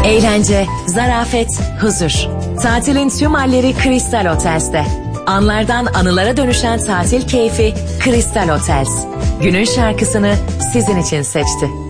Eğlence, zarafet, huzur. Tatilin tüm halleri Crystal Hotels'te. Anlardan anılara dönüşen tatil keyfi Crystal Hotels. Günün şarkısını sizin için seçti.